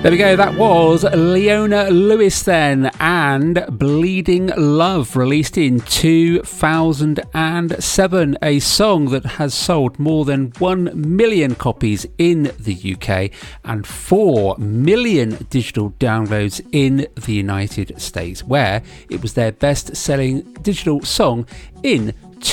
There we go, that was Leona Lewis then, and Bleeding Love, released in 2007, a song that has sold more than 1 million copies in the UK and 4 million digital downloads in the United States, where it was their best-selling digital song in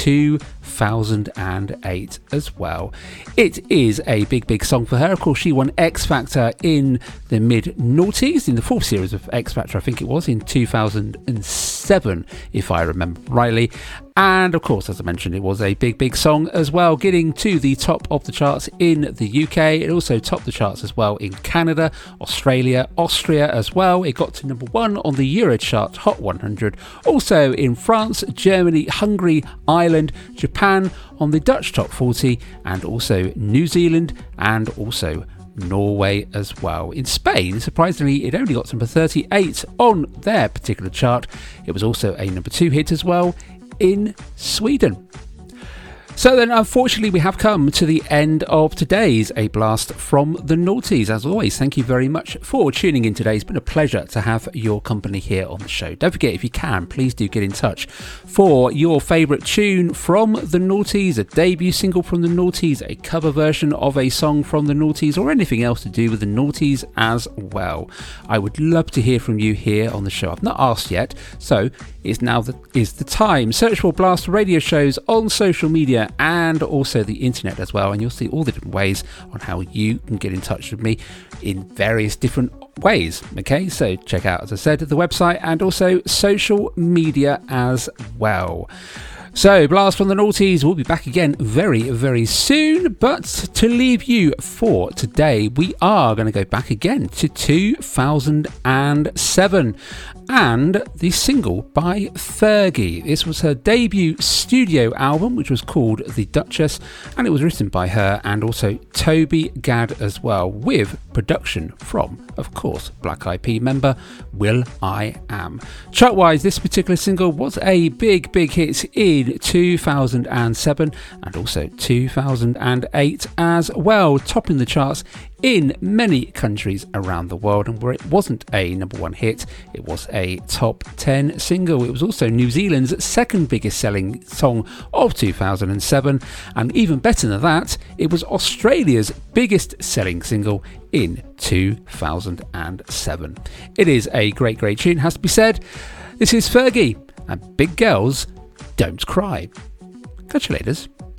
2008 as well. It is a big song for her. Of course, she won X Factor in the mid-noughties, in the fourth series of X Factor, I think it was, in 2007, if I remember rightly. And of course, as I mentioned, it was a big song as well, getting to the top of the charts in the UK. It also topped the charts as well in Canada, Australia, Austria as well. It got to number 1 on the Eurochart Hot 100. Also in France, Germany, Hungary, Ireland, Japan, on the Dutch Top 40, and also New Zealand and also Norway as well. In Spain, surprisingly, it only got to number 38 on their particular chart. It was also a number 2 hit as well in Sweden. So then, unfortunately, we have come to the end of today's A Blast from the Noughties. As always, thank you very much for tuning in today. It's been a pleasure to have your company here on the show. Don't forget, if you can, please do get in touch for your favourite tune from the Noughties, a debut single from the Noughties, a cover version of a song from the Noughties, or anything else to do with the Noughties as well. I would love to hear from you here on the show. I've not asked yet, so it's now the time. Search for Blast Radio shows on social media and also the internet as well, and you'll see all the different ways on how you can get in touch with me in various different ways. Okay, so check out, as I said, the website and also social media as well. So, Blast from the Noughties will be back again very soon, but to leave you for today, we are going to go back again to 2007 and the single by Fergie. This was her debut studio album, which was called The Duchess, and it was written by her and also Toby Gad as well, with production from, of course, Black Eyed Peas member will.i.am. Chart-wise, this particular single was a big hit in 2007 and also 2008 as well, topping the charts in many countries around the world, and where it wasn't a number 1 hit, it was a top 10 single. It was also New Zealand's second biggest selling song of 2007, and even better than that, it was Australia's biggest selling single in 2007. It is a great tune, has to be said. This is Fergie, and Big Girls Don't Cry. Catch you later.